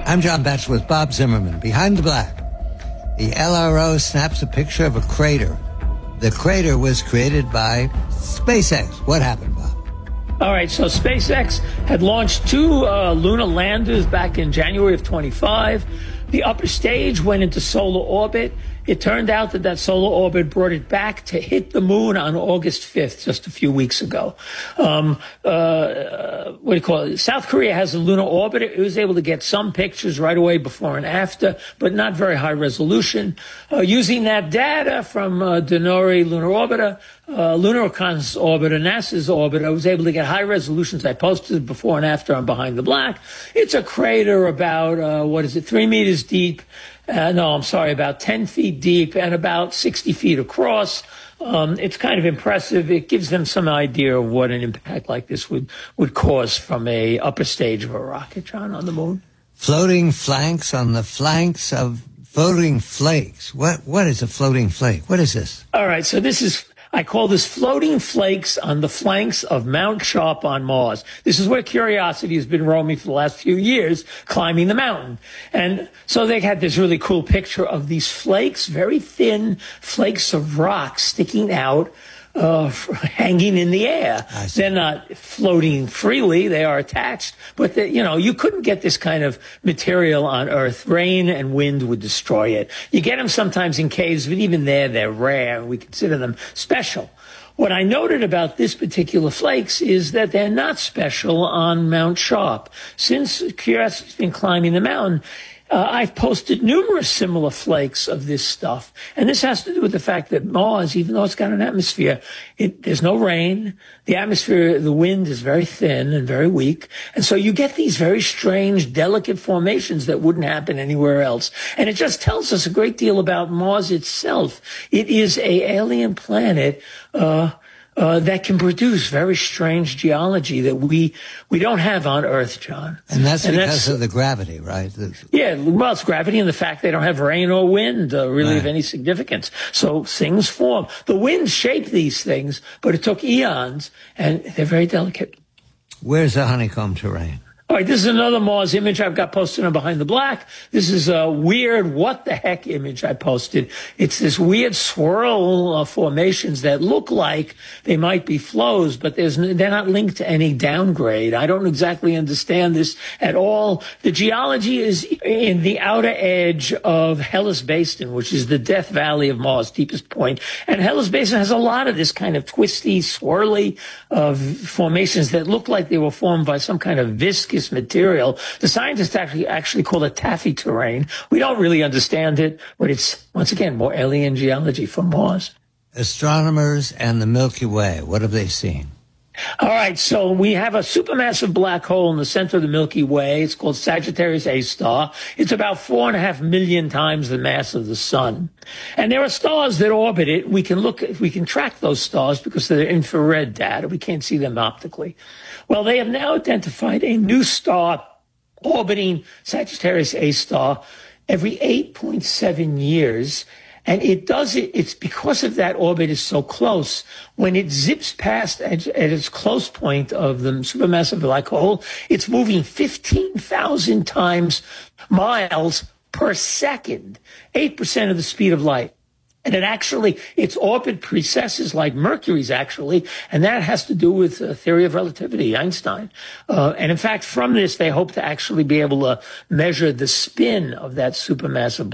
I'm John Batchelor with Bob Zimmerman. Behind the Black, the LRO snaps a picture of a crater. The crater was created by SpaceX. What happened, Bob? All right, so SpaceX had launched two lunar landers back in January of 25. The upper stage went into solar orbit. It turned out that solar orbit brought it back to hit the moon on August 5th, just a few weeks ago. What do you call it? South Korea has a lunar orbiter. It was able to get some pictures right away before and after, but not very high resolution. Using that data from Denori Lunar Orbiter, Lunar Reconnaissance Orbiter, NASA's orbiter, I was able to get high resolutions. I posted it before and after on Behind the Black. It's a crater about, 3 meters deep. About 10 feet deep and about 60 feet across. It's kind of impressive. It gives them some idea of what an impact like this would cause from a upper stage of a rocket, John, on the moon. Floating flanks on the flanks of floating flakes. What is a floating flake? What is this? All right, so I call this floating flakes on the flanks of Mount Sharp on Mars. This is where Curiosity has been roaming for the last few years, climbing the mountain. And so they had this really cool picture of these flakes, very thin flakes of rock sticking out, hanging in the air. They're not floating freely. They are attached. But, you couldn't get this kind of material on Earth. Rain and wind would destroy it. You get them sometimes in caves, but even there, they're rare. We consider them special. What I noted about this particular flakes is that they're not special on Mount Sharp. Since Curiosity's been climbing the mountain, I've posted numerous similar flakes of this stuff. And this has to do with the fact that Mars, even though it's got an atmosphere, there's no rain. The atmosphere, the wind is very thin and very weak. And so you get these very strange, delicate formations that wouldn't happen anywhere else. And it just tells us a great deal about Mars itself. It is a alien planet, that can produce very strange geology that we don't have on Earth, John. And that's because of the gravity, right? It's gravity and the fact they don't have rain or wind really of any significance. So things form. The winds shape these things, but it took eons, and they're very delicate. Where's the honeycomb terrain? All right, this is another Mars image I've got posted on Behind the Black. This is a weird what the heck image I posted. It's this weird swirl formations that look like they might be flows, but they're not linked to any downgrade. I don't exactly understand this at all. The geology is in the outer edge of Hellas Basin, which is the Death Valley of Mars' deepest point. And Hellas Basin has a lot of this kind of twisty, swirly formations that look like they were formed by some kind of viscous material. The scientists actually call it taffy terrain. We don't really understand it, but it's, once again, more alien geology from Mars. Astronomers and the Milky Way, what have they seen? All right, so we have a supermassive black hole in the center of the Milky Way. It's called Sagittarius A star. It's about 4.5 million times the mass of the sun. And there are stars that orbit it. We can track those stars because they're infrared data. We can't see them optically. Well, they have now identified a new star orbiting Sagittarius A star every 8.7 years. And it's because of that orbit is so close. When it zips past at its close point of the supermassive black hole, it's moving 15,000 miles per second, 8% of the speed of light. And its orbit precesses like Mercury's actually, and that has to do with the theory of relativity, Einstein. And in fact, from this, they hope to actually be able to measure the spin of that supermassive